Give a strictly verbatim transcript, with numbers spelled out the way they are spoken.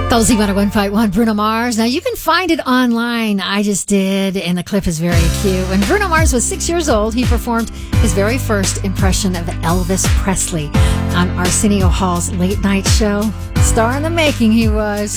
L Z one oh one point one, Bruno Mars. Now, you can find it online. I just did, and the clip is very cute. When Bruno Mars was six years old, he performed his very first impression of Elvis Presley on Arsenio Hall's late night show. Star in the making he was.